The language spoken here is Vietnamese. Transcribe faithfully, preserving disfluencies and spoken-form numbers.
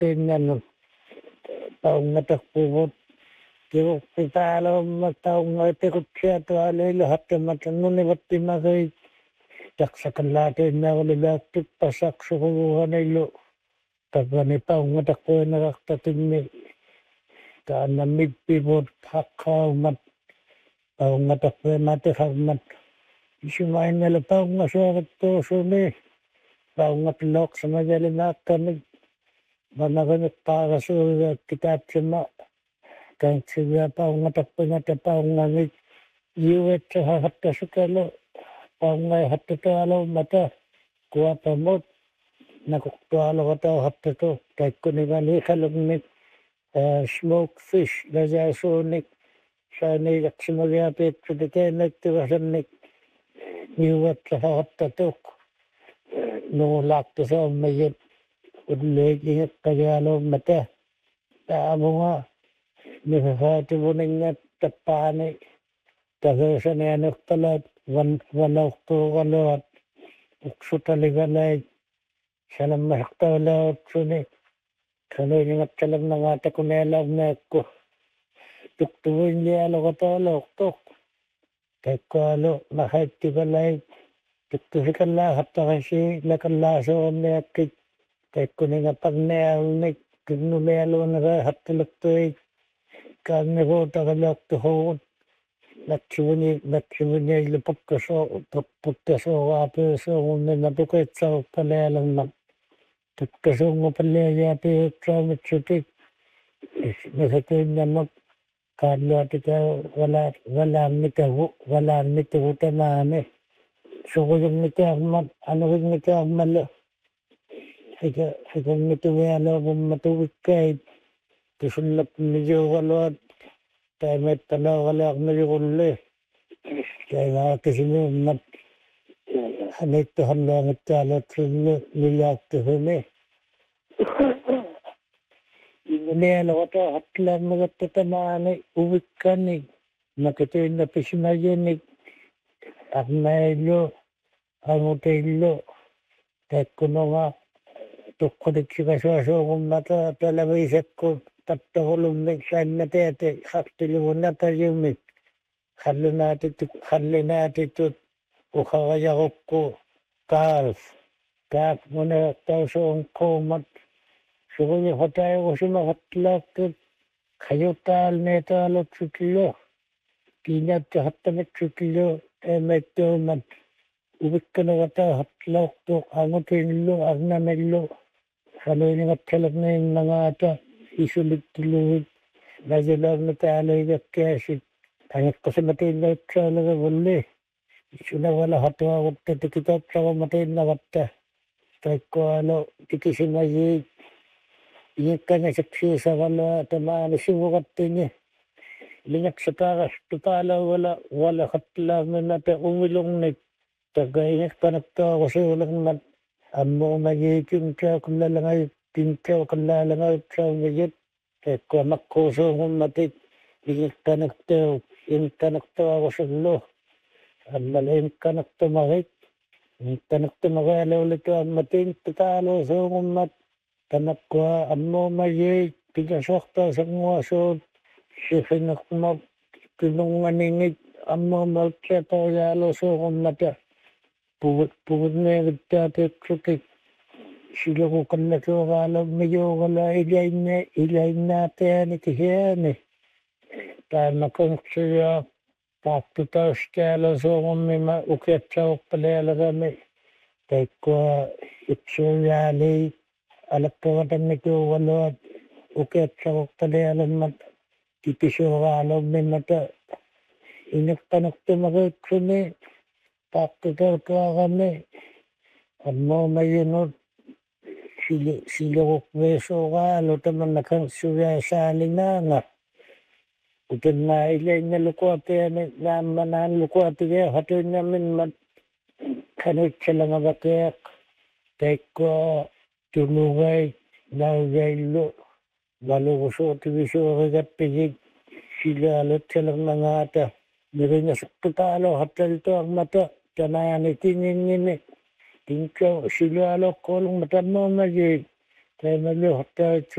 tinnan paungatakpuvut tiruqpitaalo mataungaitiqutsiatualeilo hattamatannunivattimagai taqsakallaatiinnarulilaaktik passaqsuruguranillu tavani paungatakpuinarartatimmi kaannammippivut haqqaumat paungatakpuimaatiqarmat isumainnalu paungasuarittuusuni paungatilooqsamajalimaaqtamik manaqimiqqaarasuurigakkitaapsima kantsivia paungatakpuingata paungangik iuetsahahattasukalu paungai hattatualummata kuapamut nakuqtualuqatauhattatu taikkunivaniiqalugnik smoke fish lasaasuunik saaniiqaksimagiapiitsutikeennaittivasannik iuetsahahattatuq nuulaaqtusoommayut ulliigiqqagialuummata taamunga nifafaativuningat tappaani tageusanianertalat vanaurtuugaluat uksutaligalait salammasaqtavalaautsuni kanuiningatsalamnagaatakunealaarnaakku tuktuvinnialuqataaloortoq taikkualu mahaittigalait tuktusikallaahattaqasi lakallaasuarniakkik taikkuningaparniaalnik kinnumialuunagaa hattaluktuik kaanniruutaqalaaqtuhugut natsivuni natsivuniailu pukkasoo pukkasooraapiosuurunnina tuqitsaruppalealernak tukkasuungupalliagiapiutsaamitssutik nisatuinnammak kaalluatikaa wala walaannikagu walaannitugutamaani suruyunnikaarmat anurinnikаарmalu hika hikannitumialuurummatuvikkait tusullapniyuugaluat taimettanaaralearniyurulli kaivaakisinuummat anittuharluangittaaluatsillu nilaaktusuni ingunialuqata hatlaarnigattatamaani uvikkani nakituinna pisimayinik arnaillu angutaillu taikkununga tuqqutikkikasuasuugummata talaviisakku tattahulumnik saannateate haqtilivunnatayimmik hallunaatitut hallinaatitut uqarayaruqqu kaaf kaaf muneertausuunquumat suruyiqatairusimaratlaaqtut qajutaalniitaalutsukillu kiinyaattihattamitsukillu eemaittuumat uvikkanegataa hatlaaqtuq angutiinillu arnamillu saluinigatsalerniinnagaata isulittulugut najulaarnitaaluigakkaasik angiqqasimatiinnautsaaleravulli isunavala hatuarutta tikitaapsaramatiinnagatta taikkualu tikisimayiik iikkangasapsiisaralua tamaani sivugattini lingaksataarastupaalaugala walaqattlaarninata umilurnik takaingiqqanaktuarusuulermat аммуумагиикимтаақуллалагай тинтаақуллаалагаутсаамигит таккуамаққуусуугумматик игиққанертау интанертуарусуллу аммалаинқанертумарик интанертумагаалаулитуамматин татаалуусуугуммат танаққуа аммуумагиик пигасуартаасангуасуут сифинермап кинунгаанингит аммуумалкиаториаалуусуугуммата pugut pugut neegitaateeksukik siluquqallasuuraalammijuugala ilainna ilainnaatiani tihiani taamakonqsiya paaqtutauskaalusuurummima ukiatsauqqalealerami taikkua itsuuyaali alaqqagatannikuugaluat ukiatsauqqalealermat kipisuuraalummimata iniqqanertumariiksuni paaqtutartuarami ammuumayunut sili siluruqviisuuraalu tamannakansuviasaalinaanga utannaa ilainnalukuatiani naammanaan lukuatigia hatuinnamimmat kanutsalangavakeaq taikkua tulugai naugaillu valugusuutivisuurigappigik silaalutsalernangaata miringasaqtutaalu hattaltuarmata tanaani tinginnini tinka silaaloqqulung matammaamagi taimalu hattaitsu